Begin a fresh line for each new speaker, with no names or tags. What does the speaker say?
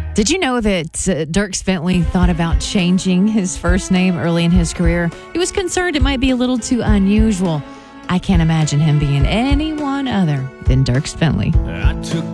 Did you know that Dierks Bentley thought about changing his first name early in his career? He was concerned it might be a little too unusual. I can't imagine him being anyone other than Dierks Bentley.
I took